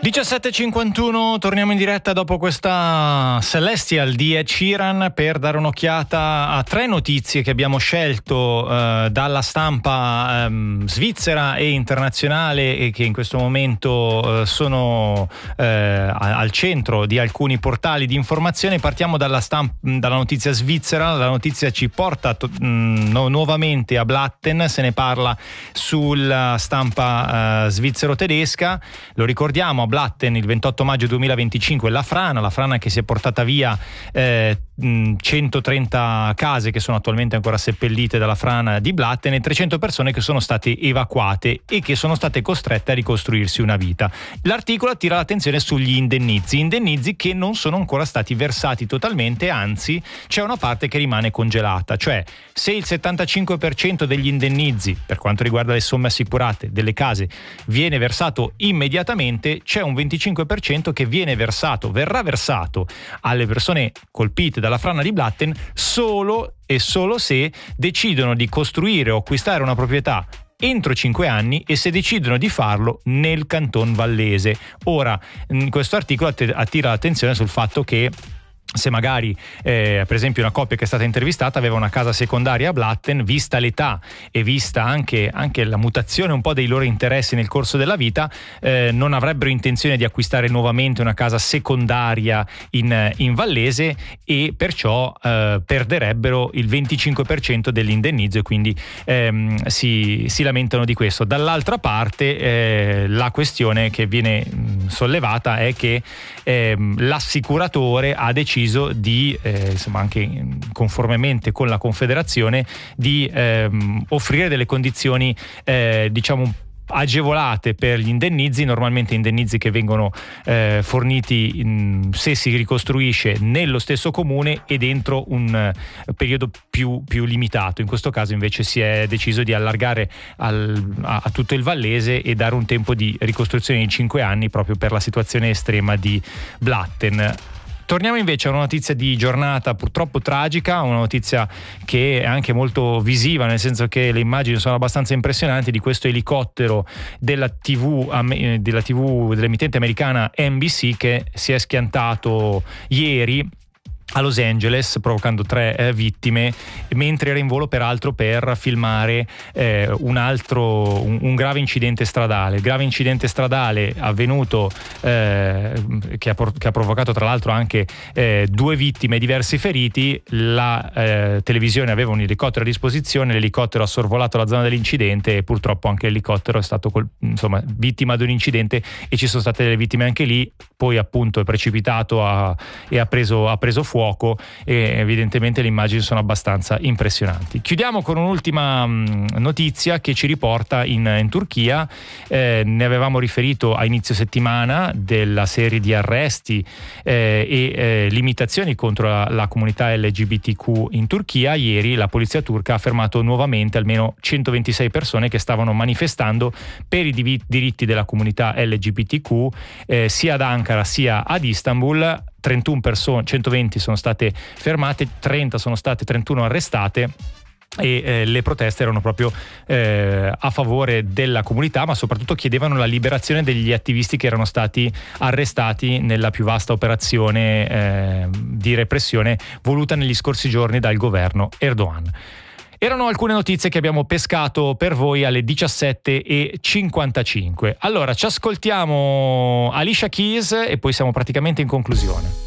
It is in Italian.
17:51, torniamo in diretta dopo questa Celestial di Ed Sheeran per dare un'occhiata a tre notizie che abbiamo scelto dalla stampa svizzera e internazionale e che in questo momento sono al centro di alcuni portali di informazione. Partiamo dalla notizia svizzera. La notizia ci porta nuovamente a Blatten, se ne parla sulla stampa svizzero-tedesca. Lo ricordiamo, a Blatten il 28 maggio 2025 la frana che si è portata via 130 case che sono attualmente ancora seppellite dalla frana di Blatten e 300 persone che sono state evacuate e che sono state costrette a ricostruirsi una vita. L'articolo attira l'attenzione sugli indennizi che non sono ancora stati versati totalmente, anzi c'è una parte che rimane congelata, cioè se il 75% degli indennizi per quanto riguarda le somme assicurate delle case viene versato immediatamente, c'è un 25% che verrà versato alle persone colpite dalla frana di Blatten solo se decidono di costruire o acquistare una proprietà entro 5 anni e se decidono di farlo nel canton vallese. Ora, questo articolo attira l'attenzione sul fatto che se magari per esempio una coppia che è stata intervistata aveva una casa secondaria a Blatten, vista l'età e vista anche la mutazione un po' dei loro interessi nel corso della vita, non avrebbero intenzione di acquistare nuovamente una casa secondaria in vallese e perciò perderebbero il 25% dell'indennizzo e quindi si lamentano di questo. Dall'altra parte la questione che viene sollevata è che l'assicuratore ha deciso di insomma anche conformemente con la Confederazione di offrire delle condizioni diciamo agevolate per gli indennizi, normalmente indennizi che vengono forniti se si ricostruisce nello stesso comune e dentro un periodo più limitato. In questo caso invece si è deciso di allargare a tutto il vallese e dare un tempo di ricostruzione di 5 anni proprio per la situazione estrema di Blatten. Torniamo invece a una notizia di giornata purtroppo tragica, una notizia che è anche molto visiva, nel senso che le immagini sono abbastanza impressionanti di questo elicottero della TV dell'emittente americana NBC che si è schiantato ieri a Los Angeles provocando 3 vittime mentre era in volo peraltro per filmare un grave incidente stradale. Il grave incidente stradale avvenuto che ha provocato tra l'altro anche 2 vittime e diversi feriti. La televisione aveva un elicottero a disposizione, l'elicottero ha sorvolato la zona dell'incidente e purtroppo anche l'elicottero è stato vittima di un incidente e ci sono state delle vittime anche lì. Poi appunto è precipitato e ha preso fuoco e evidentemente le immagini sono abbastanza impressionanti. Chiudiamo con un'ultima notizia che ci riporta in Turchia. Ne avevamo riferito a inizio settimana della serie di arresti e limitazioni contro la comunità LGBTQ in Turchia. Ieri la polizia turca ha fermato nuovamente almeno 126 persone che stavano manifestando per i diritti della comunità LGBTQ sia ad Ankara sia ad Istanbul. 31 persone, 120 sono state fermate, 31 arrestate e le proteste erano proprio a favore della comunità, ma soprattutto chiedevano la liberazione degli attivisti che erano stati arrestati nella più vasta operazione di repressione voluta negli scorsi giorni dal governo Erdogan. Erano alcune notizie che abbiamo pescato per voi alle 17:55. Allora, ci ascoltiamo Alicia Keys e poi siamo praticamente in conclusione.